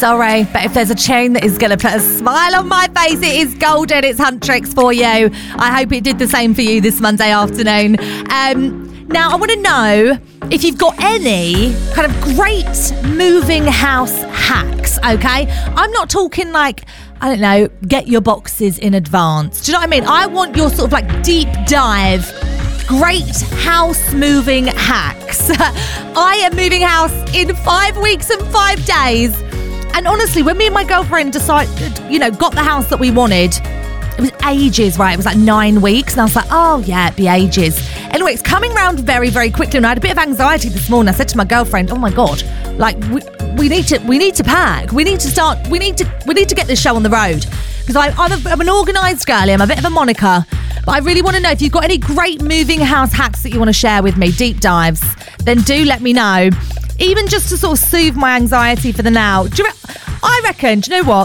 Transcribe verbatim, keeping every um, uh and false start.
sorry, but if there's a tune that is going to put a smile on my face, it is golden. It's Huntrix for you. I hope it did the same for you this Monday afternoon. Um, now, I want to know if you've got any kind of great moving house hacks, okay? I'm not talking like, I don't know, get your boxes in advance. Do you know what I mean? I want your sort of like deep dive, great house moving hacks. I am moving house in five weeks and five days. And honestly, when me and my girlfriend decided, you know, got the house that we wanted, it was ages, right? It was like nine weeks. And I was like, oh, yeah, it'd be ages. Anyway, it's coming round very, very quickly. And I had a bit of anxiety this morning. I said to my girlfriend, oh, my God, like, we, we need to we need to pack. We need to start. We need to we need to get this show on the road. Because I'm, a, I'm an organised girlie. I'm a bit of a moniker. But I really want to know if you've got any great moving house hacks that you want to share with me, deep dives, then do let me know. Even just to sort of soothe my anxiety for the now. Do you re- I reckon, do you know what?